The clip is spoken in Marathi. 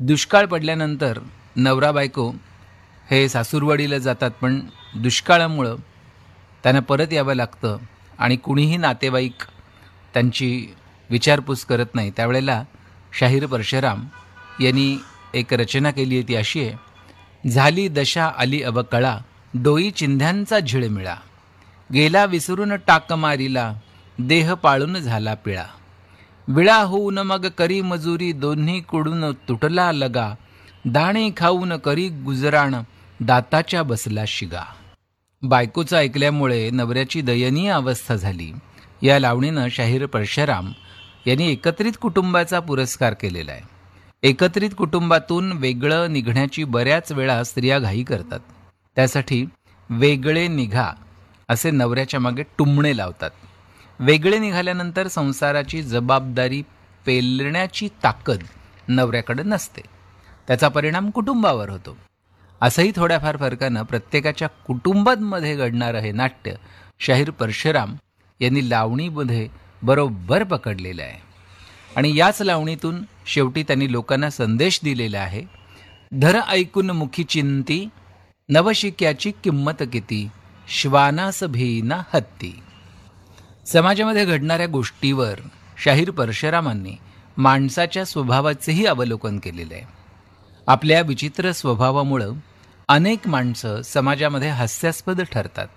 दुष्काळ पडल्यानंतर नवरा बायको हे सासूरवाडीला जातात, पण दुष्काळामुळं त्यांना परत यावं लागतं आणि कुणीही नातेवाईक त्यांची विचारपूस करत नाही. त्यावेळेला शाहीर परशुराम यांनी एक रचना केली आहे, ती अशी आहे: झाली दशा आली अवकळा, डोई चिंध्यांचा झिळमिळा, गेला विसरून टाक मारीला, देह पाळून झाला पिळा, विळा होऊन मग करी मजुरी, दोन्ही कुडून तुटला लगा, दाणे खाऊन करी गुजराण, दाताच्या बसला शिगा. बायकोचं ऐकल्यामुळे नवऱ्याची दयनीय अवस्था झाली. या लावणीनं शाहीर परशुराम यांनी एकत्रित कुटुंबाचा पुरस्कार केलेला आहे. एकत्रित कुटुंबातून वेगळं निघण्याची बऱ्याच वेळा स्त्रिया घाई करतात. त्यासाठी वेगळे निघा असे नवऱ्याच्या मागे टुमणे लावतात. वेगळे निघाल्यानंतर संसाराची जबाबदारी पेलण्याची ताकद नवऱ्याकडे नसते. त्याचा परिणाम कुटुंबावर होतो. असंही थोड्याफार फरकानं प्रत्येकाच्या कुटुंबांमध्ये घडणारं हे नाट्य शाहीर परशुराम यांनी लावणीमध्ये बरोबर पकडलेलं आहे. आणि याच लावणीतून शेवटी त्यांनी लोकांना संदेश दिलेला आहे: धर ऐकून मुखी चिंती, नवशिक्याची किंमत किती, श्वानास भेईना हत्ती. समाजामध्ये घडणाऱ्या गोष्टीवर शाहीर परशुरामांनी माणसाच्या स्वभावाचेही अवलोकन केलेलं आहे. आपल्या विचित्र स्वभावामुळं अनेक माणसं समाजामध्ये हास्यास्पद ठरतात.